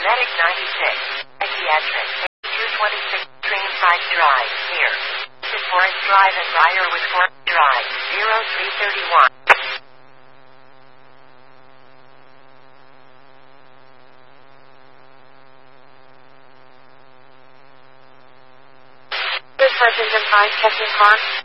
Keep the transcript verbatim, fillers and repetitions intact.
Medic ninety-six. I P address two twenty-six Train Pike Drive, here. To Forest Drive and Briarwood Forest Drive, zero three thirty-one. This Huntington Pike checking car.